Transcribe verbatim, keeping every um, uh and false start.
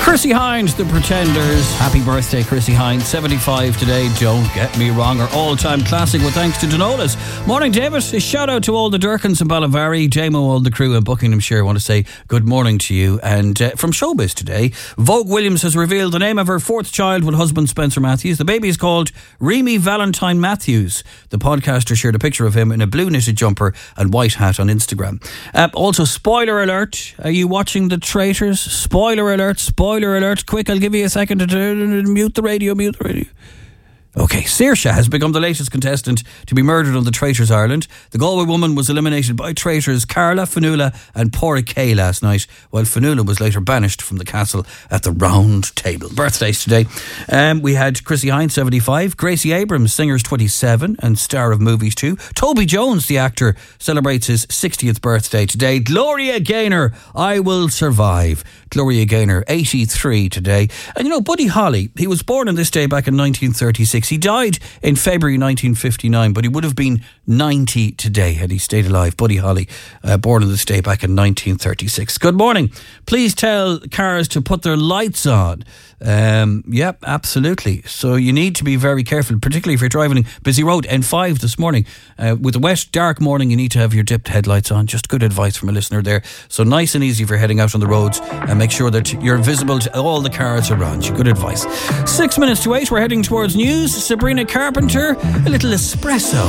Chrissie Hynde, The Pretenders. Happy birthday, Chrissie Hynde. seventy-five today, don't get me wrong. Our all-time classic with thanks to Denolas. Morning, David. A shout out to all the Durkins in Ballavary, J-Mo, all the crew in Buckinghamshire. I want to say good morning to you. And uh, from Showbiz today, Vogue Williams has revealed the name of her fourth child with husband Spencer Matthews. The baby is called Remy Valentine Matthews. The podcaster shared a picture of him in a blue knitted jumper and white hat on Instagram. Uh, also, spoiler alert. Are you watching The Traitors? Spoiler alert, spoiler alert. Quick, I'll give you a second to turn, mute the radio, mute the radio. Okay, Saoirse has become the latest contestant to be murdered on The Traitors Ireland. The Galway woman was eliminated by traitors Carla, Fionnuala and Pádraig Kay last night, while Fionnuala was later banished from the castle at the round table. Birthdays today. Um, we had Chrissie Hynde, seventy-five, Gracie Abrams, singer's twenty-seven and star of movies too. Toby Jones, the actor, celebrates his sixtieth birthday today. Gloria Gaynor, I Will Survive. Gloria Gaynor, eighty-three today. And you know, Buddy Holly, he was born on this day back in nineteen thirty-six. He died in February nineteen fifty-nine, but he would have been ninety today had he stayed alive. Buddy Holly, uh, born on this day back in nineteen thirty-six. Good morning. Please tell cars to put their lights on. Um, yep, absolutely. So you need to be very careful, particularly if you're driving a busy road. N five this morning, uh, with a wet, dark morning, you need to have your dipped headlights on. Just good advice from a listener there. So nice and easy if you're heading out on the roads, and make sure that you're visible to all the cars around you. Good advice. Six minutes to eight, we're heading towards news. Sabrina Carpenter, a little espresso.